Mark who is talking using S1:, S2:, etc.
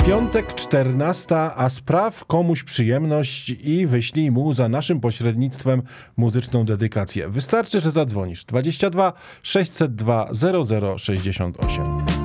S1: Jest piątek, 14, a spraw komuś przyjemność i wyślij mu za naszym pośrednictwem muzyczną dedykację. Wystarczy, że zadzwonisz 22 602 0068.